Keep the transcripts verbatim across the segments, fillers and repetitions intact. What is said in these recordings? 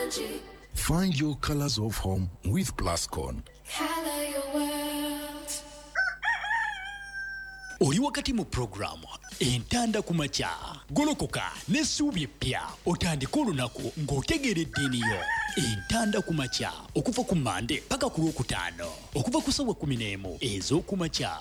Energy. Find your colors of home with Plascon. Color your world. Oli wakati mu programu entanda kumacha golokoka n'essuubi eppya otandika olunaku ng'otegeeredde eniyo entanda kumacha okuva ku Mande paka ku Lwokutaano okuva ku ssaawa kumi n'emu ez'okumacha.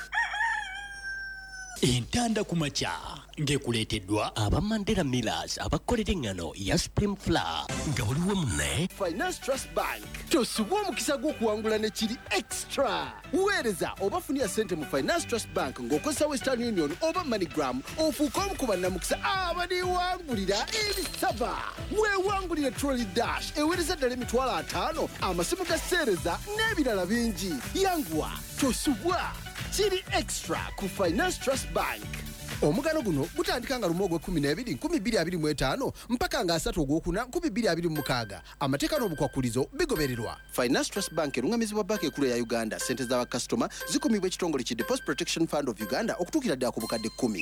Entanda kumacha ngekuleeteddwa aba Mandela Millers abakolera engano ya Supreme Flour nga waliwo munne Finance Trust Bank tosubwa omukisa gw'okuwangula ne kiri extra. Weereza oba funia sente mu Finance Trust Bank ng'okozesa Western Union oba MoneyGram ofuuka omu ku bannamukisa abaliwangulira ebisaba. Weewangulire Trolley Dash eweereza ddala emitwalo ataano amasimu ga sseereza n'ebirala bingi. Yanguwa tosubwa kiri extra ku Finance Trust Bank. Omugano guno gutandika nga lumo gwe kumi n'ebiri nkumi bbiri abiri mu etaano mpaka nga asatu ogwokuna nkumi bbiri abiri mu mukaaga. Amateeka n'obukwakulizo bigobererwa. Finance Trust Bank erungamizibwa banka ekkulu ya Uganda. Ssente z'abakasitoma zikumibwa ekitongole ki Deposit Protection Fund of Uganda okutuukira ddala ku bukadde kkumi.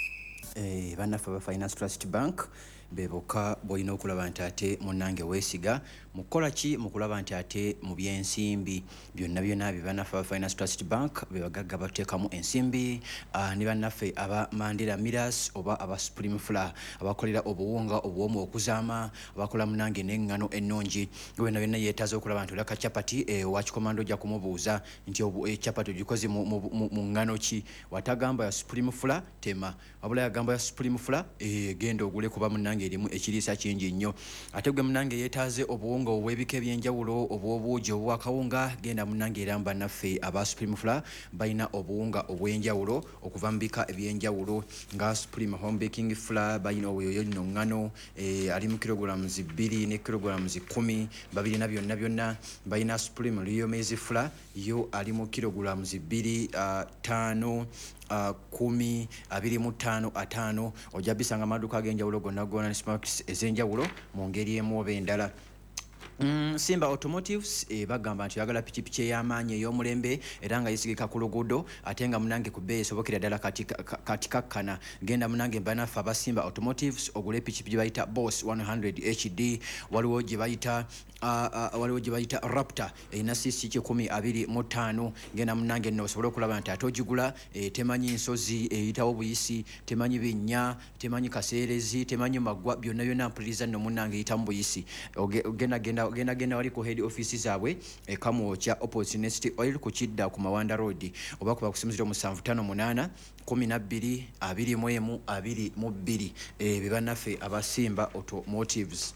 Eh, bannaffe ba Finance Trust Bank beboka boyina okulaba nti ate munnange weesiga mukola ki mukulaba nti ate mu byensimbi byonna byonna bannaffe ba Finance Trust Bank bebagagga bateekamu ensimbi. uh, ne bannaffe aba Mandela Millers oba aba Supreme Flour abakolera obuwunga obuwomu okuzaama abakola munnange n'engano ennungi byonna byonna yeetaaza okulaba nti olaka chapati eh, wakikomando ojja kumubuuza nti obu eh, chapati ogikoze mu, mu, mu, mu ngano ki watagamba ya Supreme Flour tema wabula yagamba ya Supreme Flour eh, genda ogule kuba munnange erimu ekiriisa kingi nnyo. Ate gwe munnange yeetaaze obuwunga obw'ebika ebyenjawulo obw'obuugi obwakawunga genda munnange era bannaffe aba Supreme Flour balina obuwunga obw'enjawulo okuva mu bika ebyenjawulo nga Supreme Home Baking Flour balina oyo nno ngano eh, ali mu kilograms bbiri ne kilograms kumi babirina byonna byonna. Balina Supreme Real Maize Flour yo ali mu kilograms bbiri uh, tano Uh, kumi abiri mu ttaano ataano ojja bisanga amaduuka ag'enjawulo gonna gonna ne supermarkets ez'enjawulo mu ngeri emu oba endala. Mm, Simba Automotives e bagamba nti yagala pikipiki ey'amaanyi ey'omulembe era nga yesigika ku luguudo ate nga munange ku bbeeyi esobokera ddala katikakkana. Genda munange banaffe aba Simba Automotives ogule pikipiki gye bayita Boss one hundred H D waliwo gye bayita uh, uh, waliwo gye bayita Raptor erina cc kikumi abiri mu ttaano. Genda munange nno osobole okulaba nti ate ogigula e, temanyi nsozi eyitawo buyisi temanyi binnya temanyi kaseerezi temanyi maggwa byonna byonna mpuliriza nno munange eyitamu buyisi. Ogenda genda genda genda wali ku head office zaabwe e Kamwokya opposite Nest Oil ku Kidda ku Mawanda Road oba kuba kusimuzira mu seven five munana kumi na bbiri abiri mu emu abiri mu bbiri e bibannaffe abasimba Automotives.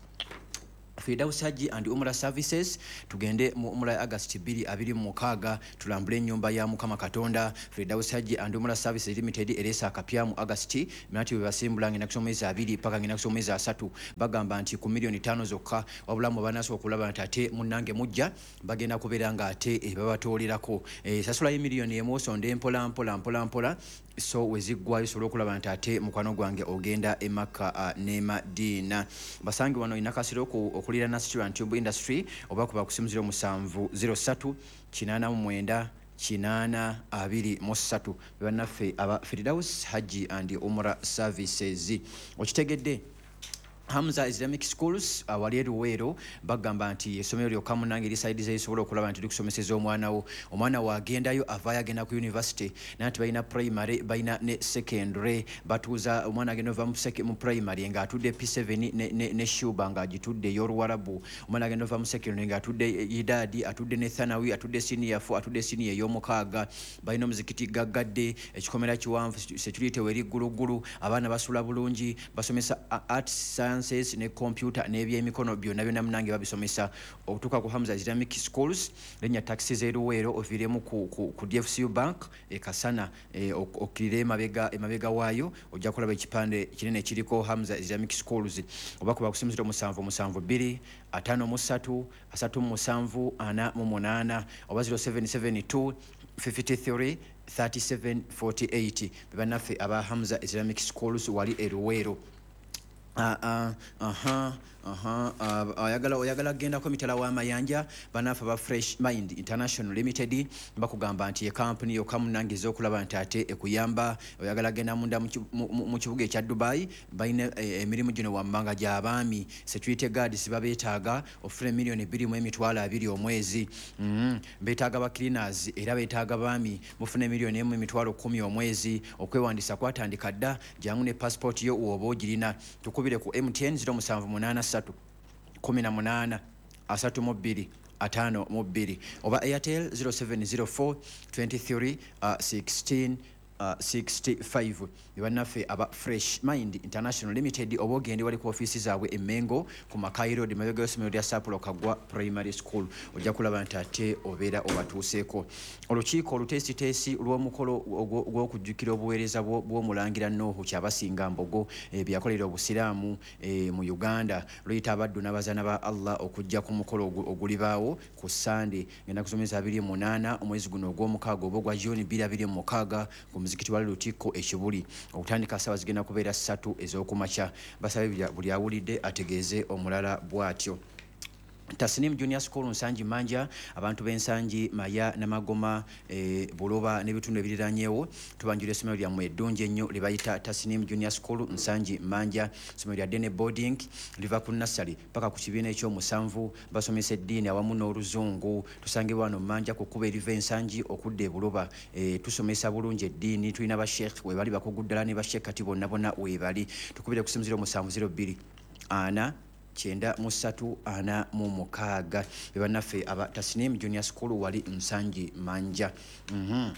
Firdaus Haji and Umrah Services tugende mu Umrah August two abiri mu mukaaga tulambule ennyumba ya Mukama Katonda. Firdaus Haji and Umrah Services Limited eresa akapya mu August minati bebasimbula ngina kusomeza abiri paka ngina kusomeza asatu bagamba nti ku milioni tano zokka wabula mu banaso okulaba nti ate munnange mujja bagenda kubeera nga ate e babatoolirako e sasula ye milioni emoso nde mpola mpola mpola mpola so weziggwayo sobola okulaba nti ate mukwano gwange ogenda e Makka uh, ne Madina. Basangi wano inakasiro okulira Nastura Tube Industry oba kuba kusimuziro musanvu zero three kinana mu mwenda kinana abiri mu ssatu bannaffe aba Firdaus Haji and Umrah Services. Okitegedde Hamza Islamic Schools uh, wali eruweero bagamba nti essomero lyokka munnange lisaidiza lisobola okulaba nti likusomeseza omwana wo omwana wo agendayo avaayo agenda ku university naye nti balina primary balina ne secondary batuuza omwana agenda ova mu primary ng'atudde P seven ne, ne, ne Shuba ng'agitudde ey'Oluwarabu omwana agenda ova mu secondary ng'atudde Idadi atudde ne Thanawi atudde senior four atudde senior ey'omukaaga balina omuzikiti gaggadde ekikomera kiwanvu security weri gguluggulu abaana basula bulungi basomesa art science ne computer n'ebyemikono byonna byonna munange babisomesa okutuuka ku Hamza Islamic Schools. Lenya taxi z'eruweero oviremu ku, ku, ku D F C U Bank e Kasana e, okirire emabega emabega waayo ojja kulaba ekipande kinene kiriko Hamza Islamic Schools oba kuba kusimuzira musanvu musanvu bbiri ataano mu ssatu asatu mu musanvu ana mu munaana oba zero seven seven two fifty-three thirty-seven forty-eight bibannaffe aba Hamza Islamic Schools wali eruweero. Uh, uh, uh-huh, uh-huh. Uh, oyagala oyagala gendako mitala w'amayanja banafa ba Fresh Mind International Limited bakugamba nti ye company yo kamunangiza okulaba nti ate ekuyamba oyagala genda munda mu kibuga ekya Dubai bayina emirimu gino wammanga gy'abaami security guards babeetaaga ofuna miliyoni bbiri mu emitwalo abiri omwezi mm, beetaaga ba cleaners era beetaaga baami mufune miliyoni emu emitwalo kumi omwezi okwewandisa kwatandika dda jangu ne passport yo woba ogirina tukubire ku M T N zero seven eight three kumi na munana asatu mu bbiri atano mu bbiri oba Airtel zero seven zero four twenty-three sixteen sixty-five bannaffe aba Fresh Mind International Limited obogende wali ku office zaabwe e Mengo ku Makai Road mabega y'essomero lya Sapulo Kagwa Primary School ojja kulaba nti ate obeera obatuuseeko olukiiko olutesitesi lw'omukolo gw'okujjukira obuweereza bw'omulangira Nuuhu Kyabasinga Mbogo ebyakolera obusiraamu mu Uganda luyita abaddu n'abazaana ba Allah okujja ku mukolo ogulibaawo ku Sunday ngenda kusomesa abiri mu munaana omwezi guno ogw'omukaaga oba ogwa June bbiri abiri mu mukaaga ku muzikiti wa Lutikko ekibuli okutandika ssaawa zigenda kubeera ssatu ez'okumakya basabye buli awulidde ategeeze omulala bw'atyo. Tasnim Junior School Nsanji Manja abantu b'ensangi Maya Namagoma e, Buloba n'ebitundu ebiriranyeewo tubanjira essomero lyammwe eddungi ennyo lye bayita Tasnim Junior School Nsanji Manja essomero lya Dene Boarding liva ku nursery paka ku kibiina ekyomusanvu basomesa eddiini awamu n'oluzungu tusangibwa wano Manja ku kkubo eriva ensangi okudda e Buloba e, tusomesa bulungi eddiini tulina basheekh webali bakugu ddala ne basheekh kati bonna bonna webali tukubire ku ssimu zero musanvu zero bbiri ana kyenda mu ssatu ana mu mukaaga bannaffe aba Tasnim Junior School wali Nsanji Manja. mm-hmm.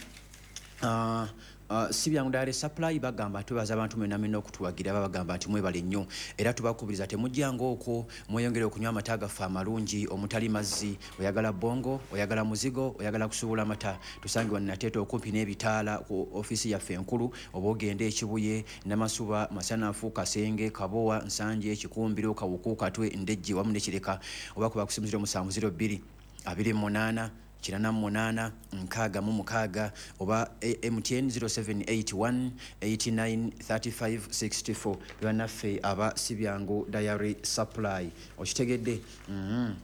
uh, Uh, sibyangu dare supply bagamba tubaza abantu mena mena okutuwagira babagamba nti mwebale nnyo era tubakubiriza temujjango okwo mweyongere okunywa amata gafa amalungi omutali mazzi oyagala bongo oyagala muzigo oyagala kusubula mata tusange wanateto okumpi n'ebitaala ku ofisi yaffe enkulu obogende ekibuye namasuba masanafu kasenge kabowa Nsanje ekikumbiro kawuku katwe ndejje wamu nekireka obakuba kusimuzira musanvu zero bbiri abiri munana kirana munana nkaaga mu mukaaga oba M T N zero seven eight one eight nine three five six four bannaffe aba Sibyangu Diary Supply okitegedde. mm-hmm.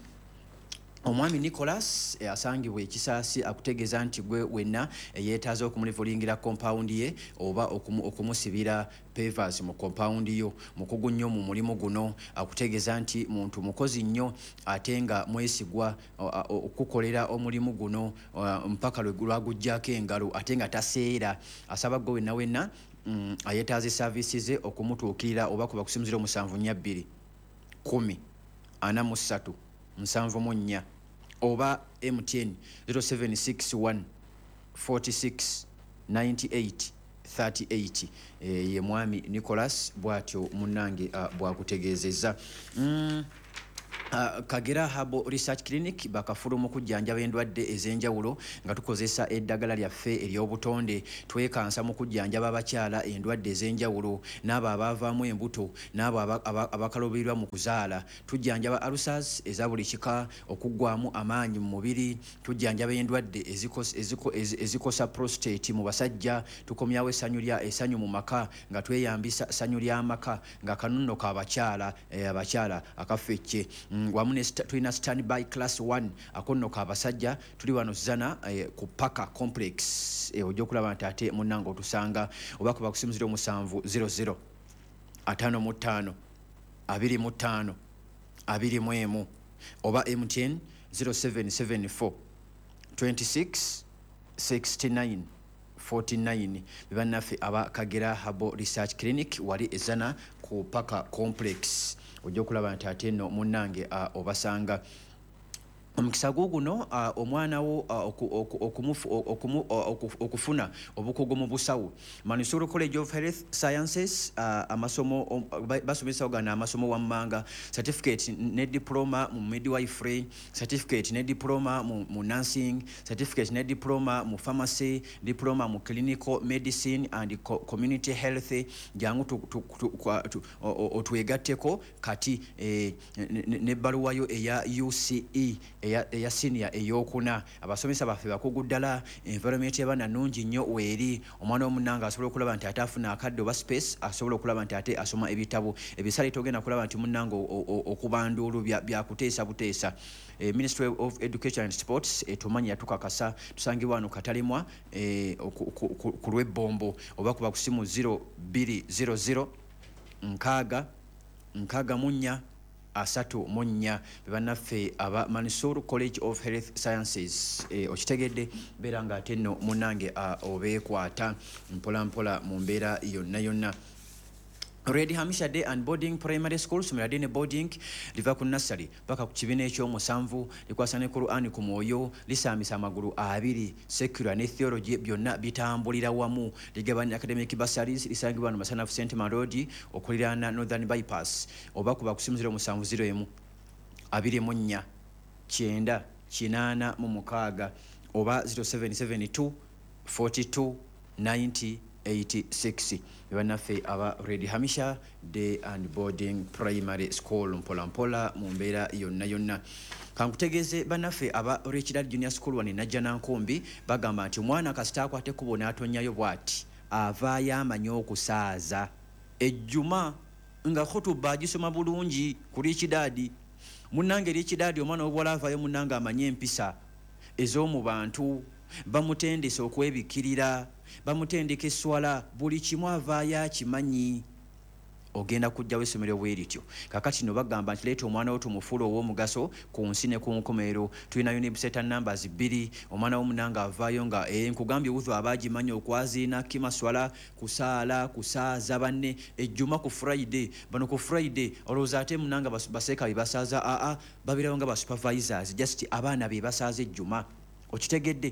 Omwami Nicholas e, asangibwa ekisaasi akutegeeza nti gwe wenna eyeetaaza okumulivulingira compound ye oba okumu, okumusibira pavers mu compound yo mukugu nnyo mu mulimu guno akutegeeza nti muntu mukozi nnyo ate nga mwesigwa okukolera omulimu guno mpaka lwagujjako engalo ate nga taseera asaba gwe wenna wenna mm, ayeetaaza services ze okumutuukirira oba kuba kusimuzira omusanvu nnya bbiri kumi ana mu ssatu nsanvu mu nnya oba M T N zero seven six one four six nine eight three eight e, ye mwami Nicholas bwatyo munange uh, bwakutegeezezza. mm. Uh, Kagera Habo Research Clinic bakafulumu kujjanjaba endwadde ez'enjawulo nga tukozesa eddagala lyaffe ery'obutonde twekansa mu kujjanjaba abakyala endwadde ez'enjawulo n'abo abaavaamu embuto n'abo abakaluubirirwa mu kuzaala tujjanjaba ulcers eza buli kika okuggwamu amaanyi mu mubiri tujjanjaba endwadde ezikosa, eziko, ez, ezikosa prostate mu basajja tukomyawo essanyu lya essanyu mu maka nga tweyambisa ssanyu ly'amaka nga kanunno k'abakyala eh, abakyala akafecce. mm, wamu ne tulina standby class one akonno kabasajja tuli wano zana eh, ku Paka complex eh, ojja okulaba nti ate munnange otusanga oba kuba kusimuzira omusanvu zero zero atano mu ttaano abiri mu ttaano abiri mu emu oba M T N zero seven seven four twenty-six sixty-nine forty-nine bannaffe aba Kagera Habo Research Clinic wali ezana ku Paka complex ojja okulaba nti ate nno munnange uh, obasanga omukisa guguno uh, omwana wo okufuna obukugu mu busawo Manisuru College of Health Sciences uh, amasomo um, basomesa ogana amasomo wammanga certificate ne diploma mu midwifery certificate ne diploma mu, mu nursing certificate ne diploma mu pharmacy diploma mu clinical medicine and co community health jangu otwegatteko kati eh, ne baluwayo eya U C E eya, eya senior eyokuna abasomesa baffe bakugu ddala environment y'abaana nnungi nnyo weeri omwana w'omunnanga asobola okulaba nti ate afuna akadde oba space asobola okulaba nti ate asoma ebitabo ebisale togenda kulaba nti munnanga okubanduulu byakuteesa buteesa. Eh, Ministry of Education and Sports etumanyi yatukakasa tusangibwa wano Katalimwa eh, ku lw'ebbombo oba kuba ku simu zero two zero zero nkaaga nkaaga munnya asatu munnya bannaffe aba Mansur College of Health Sciences eh, okitegedde beera nga ate nno munnange uh, obeekwata mpola mpola mu mbeera yonna yonna. Red Hamisha Day and Boarding Primary School Sumiradine Boarding liva ku nursery paka ku kibiina ekyomusanvu likwasa ne Qur'an ku mwoyo lisaamisa amagulu abiri secular ne theology byonna bitambulira wamu ligabanya academic bursaries lisangibwa mu Masana of Saint Marodi okuliraana Northern Bypass oba kuba kusimuzira omusanvu zero emu abiri mu nnya kyenda kinaana mu mukaaga oba zero seven seven two forty-two ninety eighty-six bannaffe aba Red Hamisha Day and Boarding Primary School mpola mpola mu mbeera yonna yonna. Kankutegeeze bannaffe aba Richard Junior School wano najja nankumbi bagamba nti omwana kasita akwate kubo n'atonyayo bw'ati avaayo amanyi okusaaza ejjuma nga khutuba agisoma bulungi ku Richard munnange Richard omwana w'obuwala avaayo munnange amanyi empisa ez'omu bantu bamutendesa okwebikirira bamutendeka eswala buli kimu avaayo akimanyi ogenda kujjawo essomero bwerityo kakati no bagamba nti leeta omwana wo tumufuula ow'omugaso ku nsi ne ku nkomerero tulina unibuseta numbers bbiri omwana w'omunanga avaayo nga eh, nkugambye wuzo abaagimanyi okwaziina kimaswala kusaala kusaaza banne ejjuma ku Friday bano ku Friday olowooza ate munanga baseeka be basaaza aa babirawo nga ba supervisors just abaana be basaaza ejjuma okitegedde.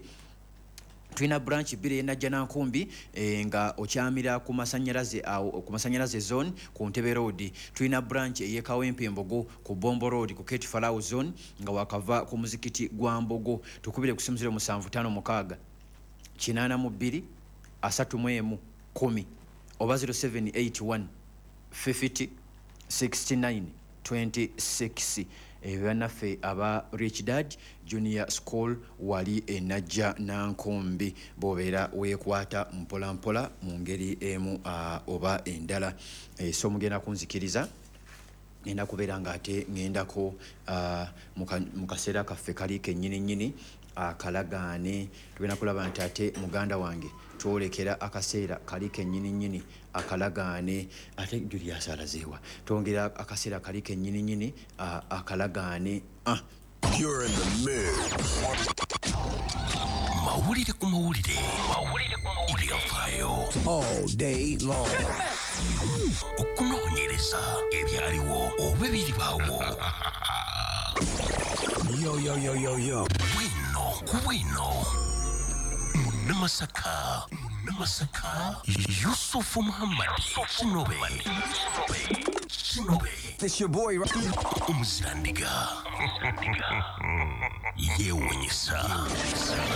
Twina branch bbiri enajja nankumbi e, nga okyamira ku masanyalaze uh, ku masanyalaze zone ku Ntebe Road. Twina branch eye Kawempe Mbogo ku Bombo Road ku Kate Farao zone nga wakava ku muzikiti gwa Mbogo tukubire kusimuzira musanvu tano mukaaga kinaana mu bbiri asatu mu emu kumi oba zero seven eight one fifty sixty-nine twenty-six. Ebannaffe aba Rich Dad Junior School wali enajja nankumbi bobeera weekwata mpola mpola mu ngeri emu uh, oba endala. E, so mugenda kunzikiriza ngenda kubeera nga ate ngendako uh, mu kaseera kaffe kali kennyini nnyini akalagaane tugenda kulaba nti ate muganda wange twolekera akaseera kali kennyini nnyini akalagaane ate Julius alazeewa twongera akaseera kali kennyini nnyini akalagaane. ah. You're in the mix. Mawulire ku mawulire ebyafaayo All day long. okunoonyereza ebyaliwo oba ebiribaawo Yo, yo, yo, yo, yo. bwino ku bwino munnamasaka munnamasaka Yusufu Muhammad Kinobe Kinobe This your boy, right? omuzirandiga yeewuunyisa